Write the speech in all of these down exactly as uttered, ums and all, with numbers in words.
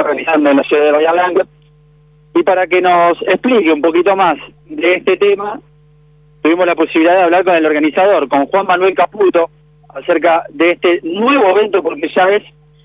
realizando en la ciudad de Bahía Blanca. Y para que nos explique un poquito más de este tema, tuvimos la posibilidad de hablar con el organizador, con Juan Manuel Caputo, acerca de este nuevo evento, porque ya es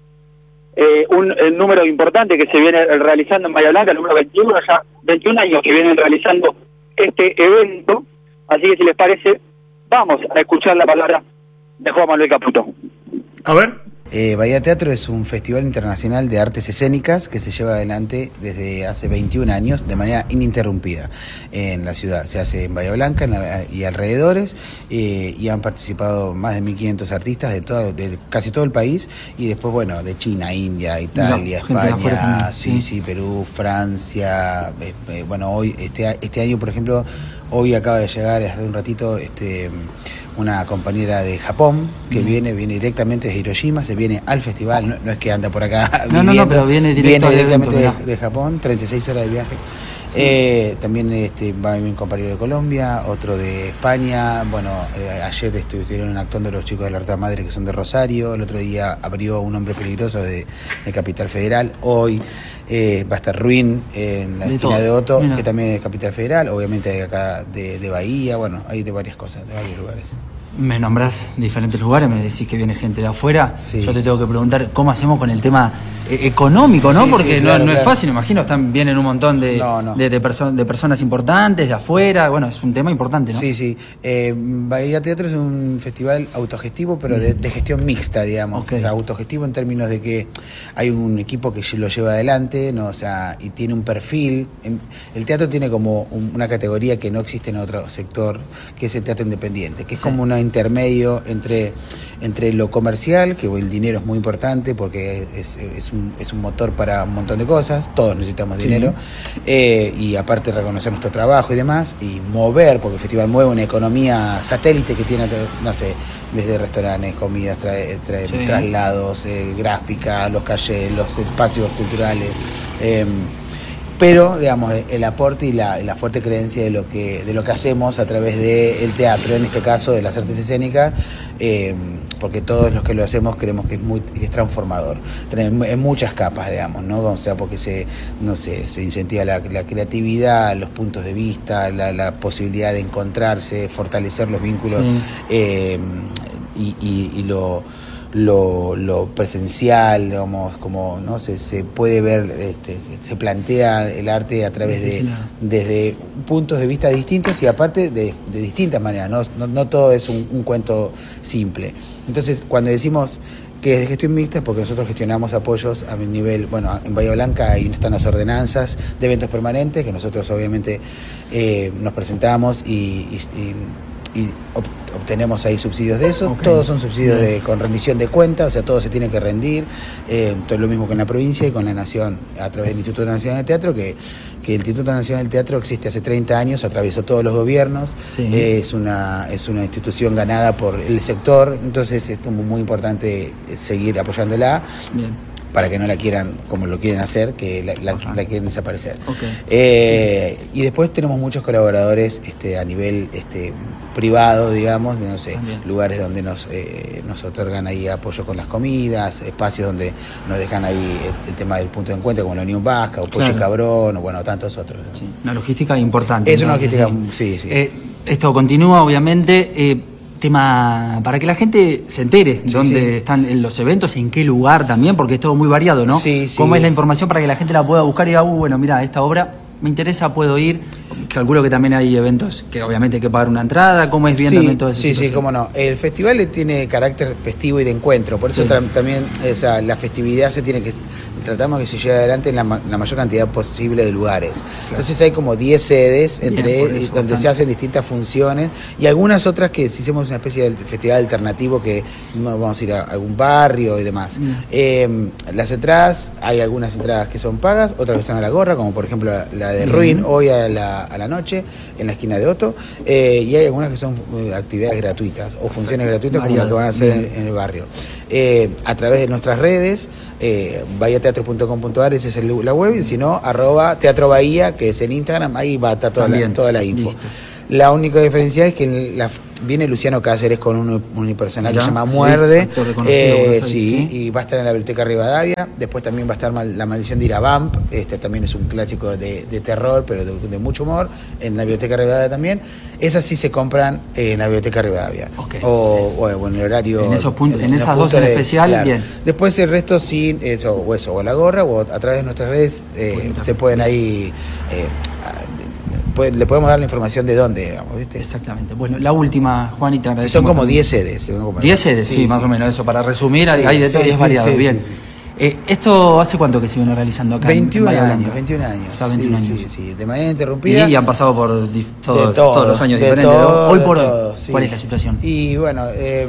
eh, un el número importante que se viene realizando en Bahía Blanca, el número veintiuno, ya veintiún años que vienen realizando este evento. Así que si les parece, vamos a escuchar la palabra de Juan Manuel Caputo. A ver. Eh, Bahía Teatro es un festival internacional de artes escénicas que se lleva adelante desde hace veintiún años de manera ininterrumpida en la ciudad. Se hace en Bahía Blanca en la, y alrededores eh, y han participado más de mil quinientos artistas de, todo, de casi todo el país y después, bueno, de China, India, Italia, no, España, sí, sí, Perú, Francia. Eh, eh, bueno, hoy este, este año, por ejemplo, hoy acaba de llegar hace un ratito este una compañera de Japón que mm. viene viene directamente de Hiroshima, se viene al festival, no, no es que anda por acá no, viviendo, no, no, pero viene, directo viene directamente evento, de, de Japón, treinta y seis horas de viaje. Eh, también este, va a venir un compañero de Colombia, otro de España. Bueno, eh, ayer estuvieron actuando los chicos de la Horta Madre que son de Rosario. El otro día abrió Un Hombre Peligroso de, de Capital Federal. Hoy eh, va a estar Ruin eh, en la de esquina todo. de Otto, Mira. que también es de Capital Federal. Obviamente de acá de, de Bahía. Bueno, hay de varias cosas, de varios lugares. Me nombrás diferentes lugares, me decís que viene gente de afuera. Sí. Yo te tengo que preguntar cómo hacemos con el tema eh, económico, ¿no? Sí, Porque sí, claro, no, no claro. es fácil, imagino. Están, vienen un montón de, no, no. de, de, perso de personas importantes, de afuera. Bueno, es un tema importante, ¿no? Sí, sí. Eh, Bahía Teatro es un festival autogestivo, pero de, de gestión mixta, digamos. Okay. O sea, autogestivo en términos de que hay un equipo que lo lleva adelante, ¿no? O sea, y tiene un perfil. El teatro tiene como un, una categoría que no existe en otro sector, que es el teatro independiente, que es sí. como una intermedio entre, entre lo comercial, que el dinero es muy importante porque es, es, un, es un motor para un montón de cosas, todos necesitamos sí. dinero, eh, y aparte reconocer nuestro trabajo y demás, y mover, porque el festival mueve una economía satélite que tiene, no sé, desde restaurantes, comidas, trae, trae sí. traslados, eh, gráfica, los calles, los espacios culturales, eh, pero digamos el aporte y la, la fuerte creencia de lo que de lo que hacemos a través del teatro, en este caso de las artes escénicas, eh, porque todos los que lo hacemos creemos que es muy que es transformador en muchas capas, digamos, ¿no? O sea, porque se no sé se incentiva la, la creatividad, los puntos de vista, la, la posibilidad de encontrarse, fortalecer los vínculos, sí. eh, y, y, y lo Lo, lo presencial, digamos, como no se, se puede ver, este, se plantea el arte a través de desde puntos de vista distintos y aparte de, de distintas maneras, no, no, no todo es un, un cuento simple. Entonces, cuando decimos que es de gestión mixta, es porque nosotros gestionamos apoyos a nivel, bueno, en Bahía Blanca ahí están las ordenanzas de eventos permanentes, que nosotros obviamente eh, nos presentamos y, y, y y obtenemos ahí subsidios de eso. Okay. Todos son subsidios de, con rendición de cuenta, o sea, todo se tiene que rendir, eh, todo lo mismo que en la provincia y con la Nación, a través del Instituto Nacional del Teatro, que, que el Instituto Nacional del Teatro existe hace treinta años, atravesó todos los gobiernos, sí. eh, es, una, es una institución ganada por el sector, entonces es como muy importante seguir apoyándola. Bien. Para que no la quieran como lo quieren hacer, que la, la, la quieren desaparecer. Okay. Eh, y después tenemos muchos colaboradores este, a nivel este, privado, digamos, de no sé, También. lugares donde nos, eh, nos otorgan ahí apoyo con las comidas, espacios donde nos dejan ahí el, el tema del punto de encuentro, como la Unión Vasca, o Pollo claro. y Cabrón, o bueno, tantos otros. ¿No? Sí. Una logística importante. Es una logística, sí, sí. sí. Eh, esto continúa, obviamente. Eh, tema para que la gente se entere sí, dónde sí. están los eventos, en qué lugar también, porque es todo muy variado, ¿no? Sí, sí. ¿Cómo es la información para que la gente la pueda buscar y diga, uh, bueno, mira, esta obra me interesa, puedo ir? Calculo que también hay eventos que obviamente hay que pagar una entrada. ¿Cómo es bien sí, también todo eso? Sí, sí, cómo no. El festival tiene carácter festivo y de encuentro, por eso sí. también o sea, la festividad se tiene que... Tratamos que se lleve adelante en la, la mayor cantidad posible de lugares. Claro. Entonces hay como diez sedes entre Bien, eso, donde bastante. se hacen distintas funciones y algunas otras que si hacemos una especie de festival alternativo que vamos a ir a algún barrio y demás. Mm. Eh, las entradas, hay algunas entradas que son pagas, otras que son a la gorra, como por ejemplo la, la de Ruin, mm. hoy a la, a la noche en la esquina de Otto, eh, y hay algunas que son actividades gratuitas o funciones gratuitas María, como las que van a hacer en, en el barrio. Eh, a través de nuestras redes, eh, bahía teatro punto com punto a r, esa es el, la web, y si no, arroba Teatro Bahía, que es en Instagram, ahí va a estar toda, la, toda la info. Listo. La única diferencia es que la, viene Luciano Cáceres con un unipersonal que se llama Muerde, eh, sí, sí, y va a estar en la Biblioteca Rivadavia. Después también va a estar La Maldición de Irabamp, este también es un clásico de, de terror, pero de, de mucho humor, en la Biblioteca Rivadavia también. Esas sí se compran en la Biblioteca Rivadavia. Okay. O, o, o en el horario. En esos puntos, en, en esas dos en de, especial, claro. Bien. Después el resto sí, eso, o eso, o la gorra, o a través de nuestras redes eh, se pueden ahí. Eh, le podemos dar la información de dónde, digamos, ¿viste? Exactamente. Bueno, la última, Juanita. Son como diez sedes. diez sedes, sí, sí, más sí, o menos, sí. Eso, para resumir, sí, hay de todos sí, sí, variados, sí, bien. Sí, sí. Eh, ¿Esto hace cuánto que se viene realizando acá? veintiún en años, veintiún años. Ya veintiún sí, años. Sí, sí, de manera interrumpida. Y, y han pasado por dif- todo, todo, todos los años de diferentes. Todo, hoy por todo, hoy, sí. ¿Cuál es la situación? Y bueno, eh,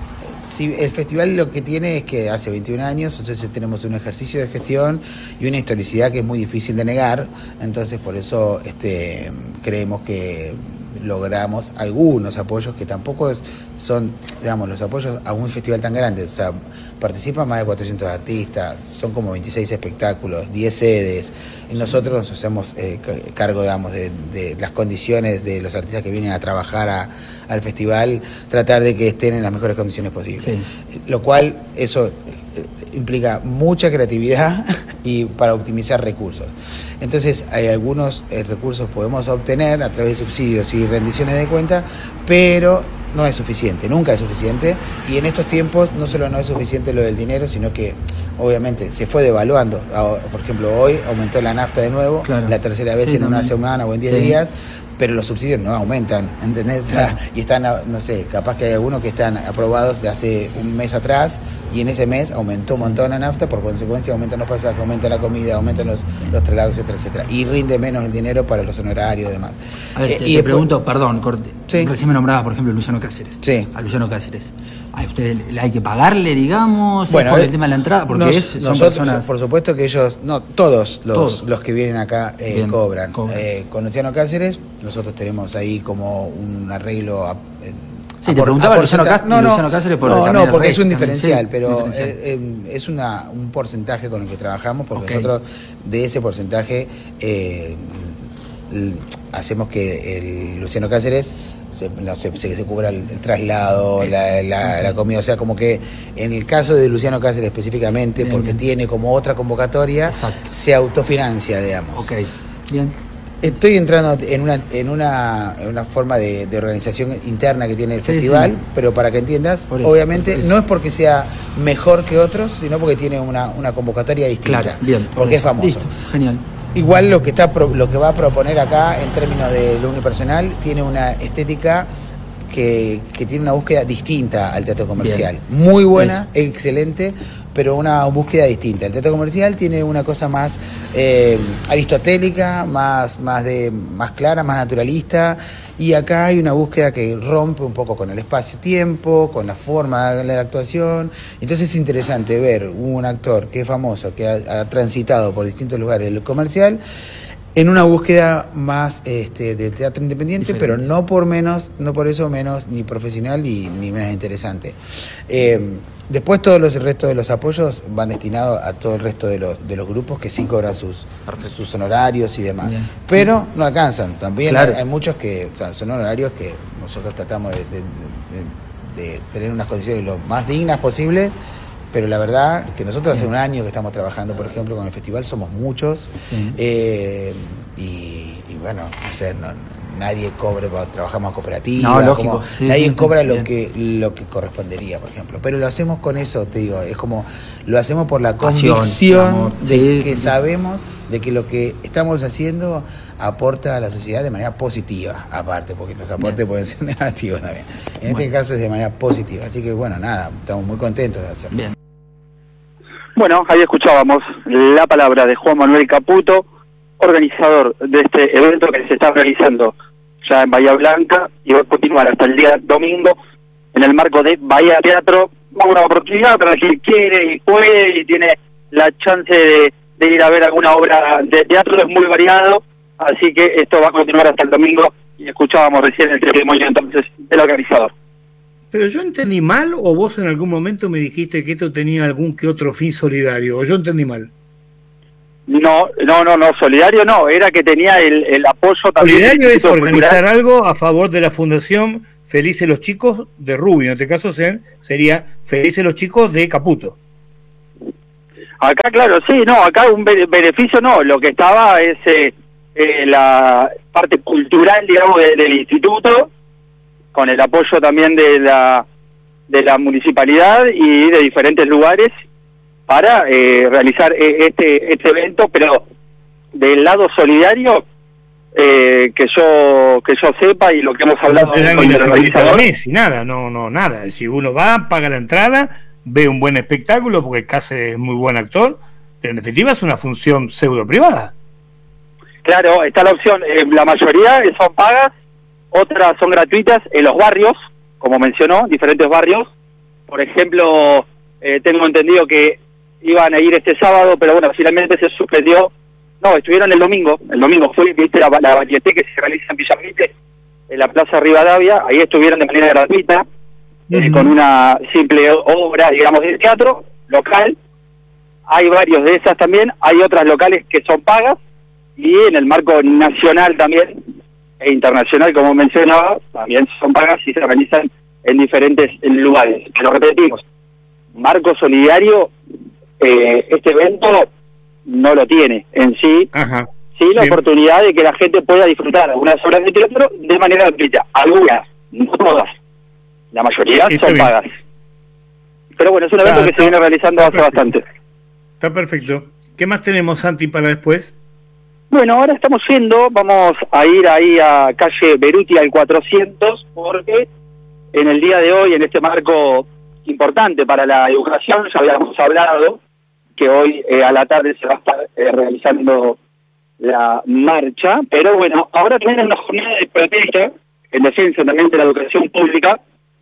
si el festival lo que tiene es que hace veintiún años, entonces tenemos un ejercicio de gestión y una historicidad que es muy difícil de negar, entonces por eso este, creemos que logramos algunos apoyos que tampoco es, son, digamos, los apoyos a un festival tan grande, o sea, participan más de cuatrocientos artistas, son como veintiséis espectáculos, diez sedes, y nosotros nos hacemos eh, cargo, digamos, de, de las condiciones de los artistas que vienen a trabajar a, al festival, tratar de que estén en las mejores condiciones posibles, sí. Lo cual, eso implica mucha creatividad y para optimizar recursos. Entonces hay algunos eh, recursos podemos obtener a través de subsidios y rendiciones de cuenta, pero no es suficiente, nunca es suficiente, y en estos tiempos no solo no es suficiente lo del dinero, sino que obviamente se fue devaluando. Por ejemplo, hoy aumentó la nafta de nuevo, claro. La tercera vez sí, en también. Una semana o en diez sí. días, pero los subsidios no aumentan, ¿entendés? Claro. Y están, no sé, capaz que hay algunos que están aprobados de hace un mes atrás y en ese mes aumentó un montón la nafta, por consecuencia aumentan los pasajes, aumenta la comida, aumentan los, sí. los traslados, etcétera, etcétera. Y rinde menos el dinero para los honorarios y demás. A ver, eh, te, y te después, pregunto, perdón, corte, sí. Recién me nombrabas, por ejemplo, Luciano Cáceres. Sí. A Luciano Cáceres. ¿A usted le hay que pagarle, digamos, bueno, por eh, el tema de la entrada? Porque nos, es, son nosotros, personas... por supuesto que ellos, no, todos los, todos. los que vienen acá eh, Bien, cobran. cobran. Eh, con Luciano Cáceres, nosotros tenemos ahí como un arreglo... A, eh, Sí, te preguntaba Luciano, Cá- no, no, Luciano Cáceres por No, no, porque rey, es un diferencial, sí, pero diferencial. Eh, eh, es una, un porcentaje con el que trabajamos, porque okay. nosotros de ese porcentaje eh, l- hacemos que el Luciano Cáceres se, no, se, se, se cubra el, el traslado, la, la, okay. la comida, o sea, como que en el caso de Luciano Cáceres específicamente, bien, porque bien. Tiene como otra convocatoria, exacto. Se autofinancia, digamos. Ok, bien. Estoy entrando en una en una, en una forma de, de organización interna que tiene el sí, festival, sí. Pero para que entiendas, eso, obviamente no es porque sea mejor que otros, sino porque tiene una, una convocatoria distinta, claro, bien, porque es famoso. Listo, genial. Igual lo que está lo que va a proponer acá en términos de lo unipersonal tiene una estética que, que tiene una búsqueda distinta al teatro comercial. Bien. Muy buena, es. excelente, pero una búsqueda distinta. El teatro comercial tiene una cosa más eh, aristotélica, más, más, de, más clara, más naturalista, y acá hay una búsqueda que rompe un poco con el espacio-tiempo, con la forma de la actuación. Entonces es interesante ver un actor que es famoso, que ha, ha transitado por distintos lugares del comercial, en una búsqueda más este, de teatro independiente, diferente. Pero no por menos, no por eso menos ni profesional ni, ni menos interesante. Eh, después todos los el resto de los apoyos van destinados a todo el resto de los de los grupos que sí cobran sus, sus honorarios y demás. Bien. Pero no alcanzan. También claro. hay, hay muchos que o sea, son honorarios que nosotros tratamos de, de, de, de tener unas condiciones lo más dignas posible. Pero la verdad es que nosotros hace un año que estamos trabajando, por ejemplo, con el festival, somos muchos, sí. eh, y, y bueno, no sé, no, nadie cobra, trabajamos en cooperativa, no, lógico, como, sí, nadie sí, cobra sí, lo que lo que correspondería, por ejemplo. Pero lo hacemos con eso, te digo, es como, lo hacemos por la Pasión, convicción amor, de sí, que sí. sabemos de que lo que estamos haciendo aporta a la sociedad de manera positiva, aparte, porque los aportes bien. Pueden ser negativos también. En bueno. este caso es de manera positiva, así que bueno, nada, estamos muy contentos de hacerlo. Bien. Bueno, ahí escuchábamos la palabra de Juan Manuel Caputo, organizador de este evento que se está realizando ya en Bahía Blanca y va a continuar hasta el día domingo en el marco de Bahía Teatro. Una oportunidad para quien quiere y puede y tiene la chance de, de ir a ver alguna obra de teatro, es muy variado, así que esto va a continuar hasta el domingo y escuchábamos recién el testimonio entonces del organizador. Pero yo entendí mal, o vos en algún momento me dijiste que esto tenía algún que otro fin solidario, o yo entendí mal. No, no, no, no, solidario no, era que tenía el, el apoyo también. Solidario es organizar cultural. Algo a favor de la Fundación Felices los chicos de Rubio, en este caso sería Felices los chicos de Caputo. Acá, claro, sí, no, acá un beneficio no, lo que estaba es eh, eh, la parte cultural, digamos, de, del instituto, con el apoyo también de la de la municipalidad y de diferentes lugares para eh, realizar eh, este este evento, pero del lado solidario, eh, que yo que yo sepa y lo que hemos hablado no con el organizador, Messi, nada, no, no, nada. Si uno va, paga la entrada, ve un buen espectáculo, porque Cáceres es muy buen actor, pero en definitiva es una función pseudo privada. Claro, está la opción, eh, la mayoría son pagas, otras son gratuitas en los barrios, como mencionó, diferentes barrios. Por ejemplo, eh, tengo entendido que iban a ir este sábado, pero bueno, finalmente se suspendió. No, estuvieron el domingo, el domingo fue, viste, la, la varieté que se realiza en Villamite, en la Plaza Rivadavia, ahí estuvieron de manera gratuita, uh-huh. eh, con una simple obra, digamos, de teatro local. Hay varios de esas también, hay otras locales que son pagas, y en el marco nacional también, e internacional, como mencionaba, también son pagas y se realizan en diferentes lugares. Pero repetimos, marco solidario, eh, este evento no lo tiene en sí. Ajá. Sí, la Bien. oportunidad de que la gente pueda disfrutar algunas obras de teatro de manera gratuita. Algunas, no todas. La mayoría Está son bien. pagas. Pero bueno, es un evento ah, que se viene realizando hace perfecto. bastante. Está perfecto. ¿Qué más tenemos, Santi, para después? Bueno, ahora estamos yendo, vamos a ir ahí a calle Beruti al cuatrocientos, porque en el día de hoy, en este marco importante para la educación, ya habíamos hablado que hoy eh, a la tarde se va a estar eh, realizando la marcha, pero bueno, ahora tenemos una jornada de protesta en defensa también de la educación pública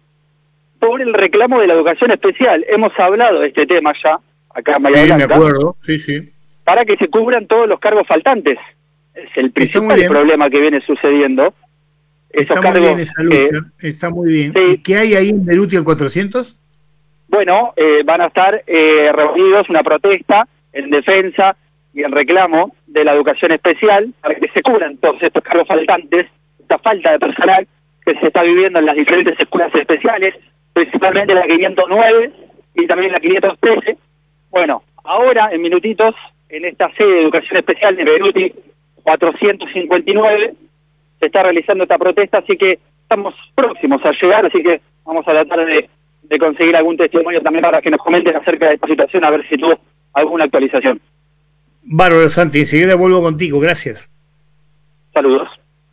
por el reclamo de la educación especial. Hemos hablado de este tema ya, acá en Bahía Blanca. Sí, me acuerdo, sí, sí. Para que se cubran todos los cargos faltantes. Es el principal problema que viene sucediendo. Esos está cargos, muy bien esa lucha, eh, está muy bien. Sí. ¿Y qué hay ahí en Beruti al cuatrocientos? Bueno, eh, van a estar eh, reunidos una protesta en defensa y en reclamo de la educación especial para que se cubran todos estos cargos faltantes, esta falta de personal que se está viviendo en las diferentes escuelas especiales, principalmente la quinientos nueve y también la quinientos trece. Bueno, ahora en minutitos, en esta sede de educación especial de Beruti cuatrocientos cincuenta y nueve, se está realizando esta protesta, así que estamos próximos a llegar, así que vamos a tratar de, de conseguir algún testimonio también para que nos comenten acerca de esta situación, a ver si tuvo alguna actualización. Bárbaro, Santi, enseguida vuelvo contigo, gracias. Saludos.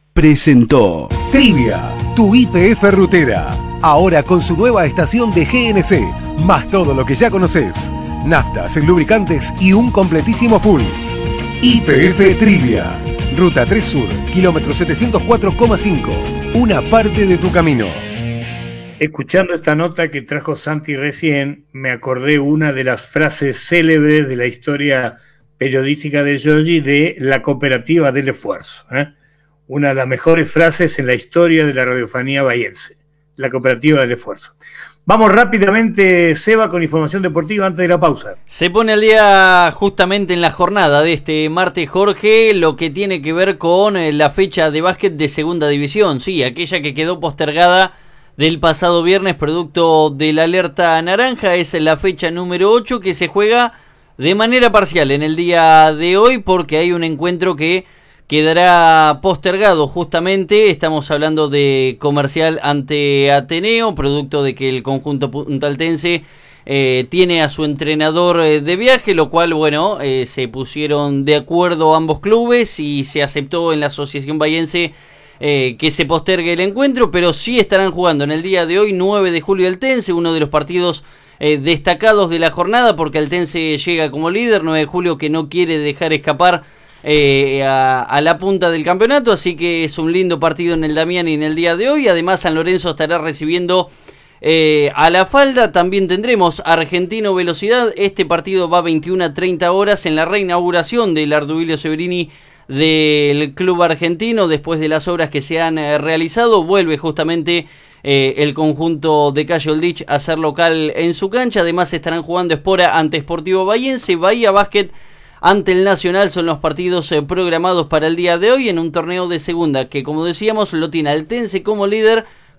Presentó Trivia, tu Y P F rutera, ahora con su nueva estación de G N C, más todo lo que ya conoces, naftas, lubricantes y un completísimo full. Y P F Trivia, Ruta tres Sur, kilómetro setecientos cuatro coma cinco, una parte de tu camino. Escuchando esta nota que trajo Santi recién, me acordé una de las frases célebres de la historia periodística de Giorgi de la cooperativa del esfuerzo, ¿eh? Una de las mejores frases en la historia de la radiofonía bahiense, la cooperativa del esfuerzo. Vamos rápidamente, Seba, con información deportiva antes de la pausa. Se pone al día justamente en la jornada de este martes, Jorge, lo que tiene que ver con la fecha de básquet de segunda división, sí, aquella que quedó postergada del pasado viernes producto de la alerta naranja. Es la fecha número ocho que se juega de manera parcial en el día de hoy porque hay un encuentro que quedará postergado justamente. Estamos hablando de Comercial ante Ateneo, producto de que el conjunto puntaltense eh, tiene a su entrenador eh, de viaje, lo cual, bueno, eh, se pusieron de acuerdo ambos clubes y se aceptó en la Asociación Bahiense eh, que se postergue el encuentro, pero sí estarán jugando en el día de hoy, nueve de julio, Altense, uno de los partidos eh, destacados de la jornada, porque Altense llega como líder, nueve de julio que no quiere dejar escapar Eh, a, a la punta del campeonato, así que es un lindo partido en el Damián y en el día de hoy. Además, San Lorenzo estará recibiendo eh, a La Falda. También tendremos Argentino Velocidad. Este partido va a veintiuna a treinta horas en la reinauguración del Arduilio Severini del club argentino. Después de las obras que se han eh, realizado, vuelve justamente eh, el conjunto de Calle Oldich a ser local en su cancha. Además, estarán jugando Espora ante Sportivo Bahiense, Bahía Básquet ante el Nacional. Son los partidos eh, programados para el día de hoy en un torneo de segunda que, como decíamos, lo tiene Altense como líder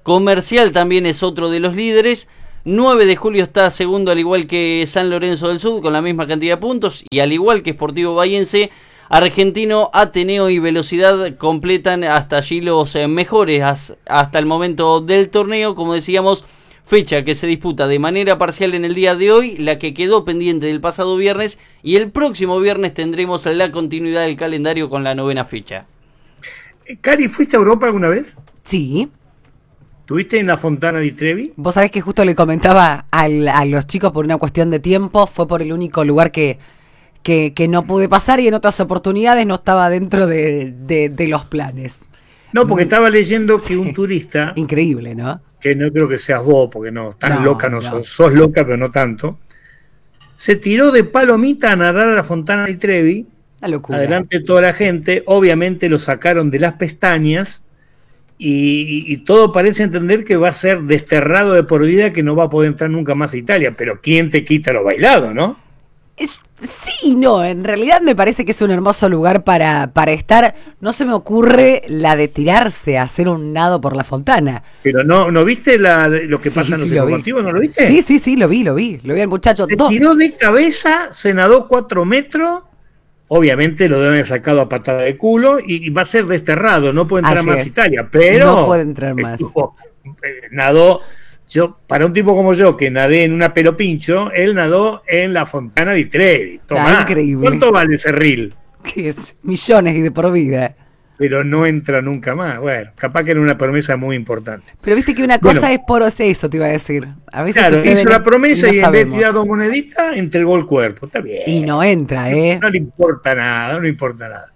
Comercial también es otro de los líderes. nueve de julio está segundo, al igual que San Lorenzo del Sur, con la misma cantidad de puntos. Y al igual que Sportivo Bahiense, Argentino, Ateneo y Velocidad completan hasta allí los eh, mejores as, hasta el momento del torneo. Como decíamos, fecha que se disputa de manera parcial en el día de hoy, la que quedó pendiente del pasado viernes, y el próximo viernes tendremos la continuidad del calendario con la novena fecha. Cari, ¿fuiste a Europa alguna vez? Sí. ¿Estuviste en la Fontana di Trevi? Vos sabés que justo le comentaba al, a los chicos por una cuestión de tiempo, fue por el único lugar que, que, que no pude pasar y en otras oportunidades no estaba dentro de, de, de los planes. No, porque estaba leyendo que sí. Un turista... Increíble, ¿no? Que no creo que seas vos, porque no, tan no, loca no, no sos, sos loca pero no tanto. Se tiró de palomita a nadar a la Fontana di Trevi. Una locura. Adelante de toda la gente, obviamente lo sacaron de las pestañas. Y, y todo parece entender que va a ser desterrado de por vida, que no va a poder entrar nunca más a Italia. Pero ¿quién te quita lo bailado, no? Es, sí, no, en realidad me parece que es un hermoso lugar para, para estar. No se me ocurre la de tirarse a hacer un nado por la fontana. Pero no, ¿no viste la, lo que sí, pasa en los informativos? ¿No lo viste? Sí, sí, sí, lo vi, lo vi. Lo vi al muchacho. Se dos. tiró de cabeza, se nadó cuatro metros. Obviamente lo deben haber sacado a patada de culo y, y va a ser desterrado, no puede entrar Así más a Italia, pero no puede entrar más. Tipo, eh, nadó, yo, para un tipo como yo que nadé en una pelo pincho, él nadó en la Fontana di Trevi. Tomá, increíble. ¿Cuánto vale ese reel? Que es millones y de por vida. Pero no entra nunca más. Bueno, capaz que era una promesa muy importante. Pero viste que una cosa bueno, es por eso, te iba a decir. A veces claro, hizo la promesa y, no y en vez de tirar dos moneditas, entregó el cuerpo. Está bien. Y no entra, ¿eh? No, no le importa nada, no le importa nada.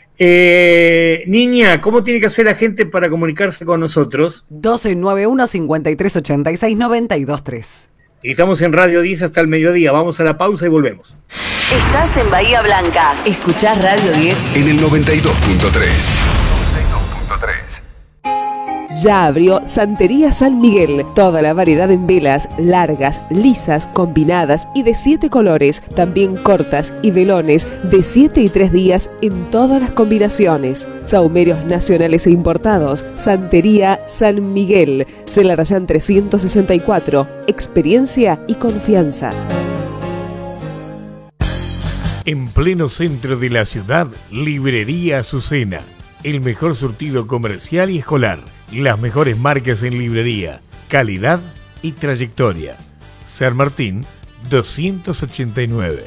Eh, niña, ¿cómo tiene que hacer la gente para comunicarse con nosotros? doce noventa y uno, cincuenta y tres ochenta y seis, noventa y dos tres. Y estamos en Radio diez hasta el mediodía. Vamos a la pausa y volvemos. Estás en Bahía Blanca. Escuchás Radio diez en el noventa y dos punto tres. Ya abrió Santería San Miguel. Toda la variedad en velas, largas, lisas, combinadas y de siete colores. También cortas y velones de siete y tres días en todas las combinaciones. Sahumerios nacionales e importados. Santería San Miguel. Celarayán trescientos sesenta y cuatro. Experiencia y confianza. En pleno centro de la ciudad, Librería Azucena. El mejor surtido comercial y escolar. Las mejores marcas en librería, calidad y trayectoria. San Martín doscientos ochenta y nueve.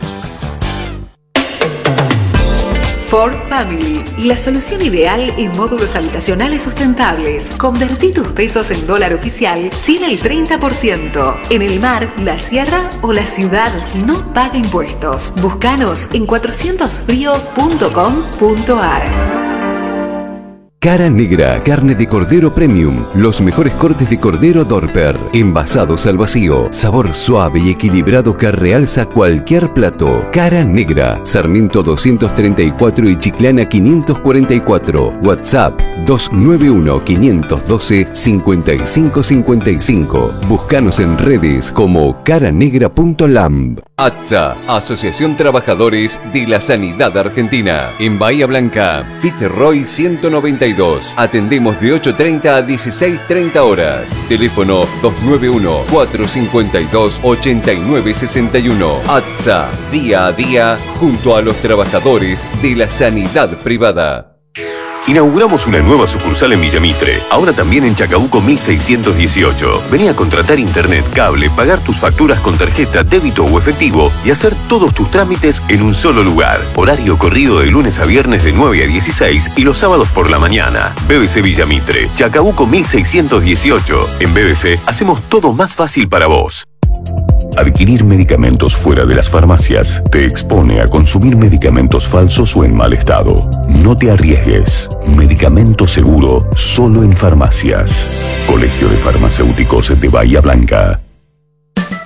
Ford Family, la solución ideal en módulos habitacionales sustentables. Convertí tus pesos en dólar oficial sin el treinta por ciento. En el mar, la sierra o la ciudad, no paga impuestos. Búscanos en cuatrocientos frío punto com punto ar. Cara Negra, carne de cordero premium. Los mejores cortes de cordero Dorper, envasados al vacío. Sabor suave y equilibrado que realza cualquier plato. Cara Negra, Sarmiento doscientos treinta y cuatro y Chiclana quinientos cuarenta y cuatro. WhatsApp dos nueve uno, cinco uno dos, cinco cinco cinco cinco. Búscanos en redes como caranegra punto lamb. A T S A, Asociación Trabajadores de la Sanidad Argentina. En Bahía Blanca, Fitzroy ciento noventa y dos. Atendemos de ocho treinta a dieciséis treinta horas. Teléfono dos nueve uno, cuatro cinco dos, ocho nueve seis uno. A T S A, día a día, junto a los trabajadores de la sanidad privada. Inauguramos una nueva sucursal en Villamitre, ahora también en Chacabuco mil seiscientos dieciocho. Vení a contratar internet, cable, pagar tus facturas con tarjeta, débito o efectivo y hacer todos tus trámites en un solo lugar. Horario corrido de lunes a viernes de nueve a dieciséis y los sábados por la mañana. B B C Villamitre, Chacabuco mil seiscientos dieciocho. En B B C hacemos todo más fácil para vos. Adquirir medicamentos fuera de las farmacias te expone a consumir medicamentos falsos o en mal estado. No te arriesgues. Medicamento seguro solo en farmacias. Colegio de Farmacéuticos de Bahía Blanca.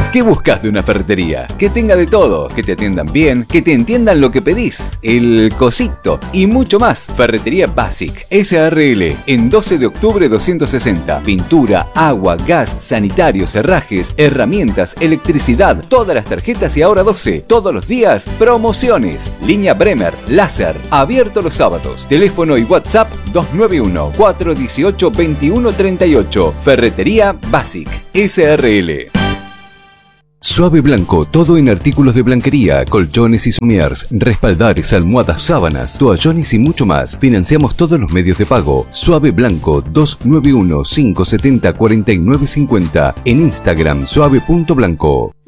¿Qué buscas de una ferretería? Que tenga de todo, que te atiendan bien, que te entiendan lo que pedís, el cosito y mucho más. Ferretería Basic S A R L en doce de octubre doscientos sesenta. Pintura, agua, gas, sanitarios, herrajes, herramientas, electricidad, todas las tarjetas y ahora doce. Todos los días, promociones. Línea Bremer, láser, abierto los sábados. Teléfono y WhatsApp dos nueve uno, cuatro uno ocho, dos uno tres ocho. Ferretería Basic S A R L. Suave Blanco, todo en artículos de blanquería, colchones y somiers, respaldares, almohadas, sábanas, toallones y mucho más. Financiamos todos los medios de pago. Suave Blanco, dos nueve uno, cinco siete cero, cuatro nueve cinco cero. En Instagram, suave punto blanco.